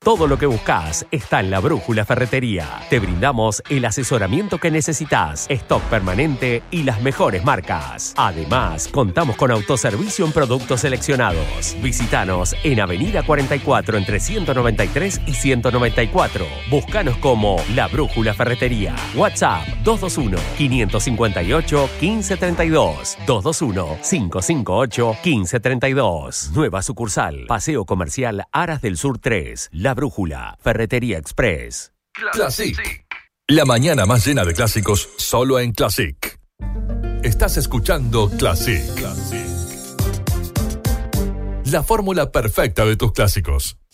Todo lo que buscas está en La Brújula Ferretería. Te brindamos el asesoramiento que necesitas, stock permanente y las mejores marcas. Además, contamos con autoservicio en productos seleccionados. Visítanos en Avenida 44 entre 193 y 194. Búscanos como La Brújula Ferretería. WhatsApp 221-558-1532. 221-558-1532. Nueva sucursal. Paseo Comercial Aras del Sur 3. La Brújula Ferretería Express. Classic. La mañana más llena de clásicos solo en Classic. Estás escuchando Classic. La fórmula perfecta de tus clásicos.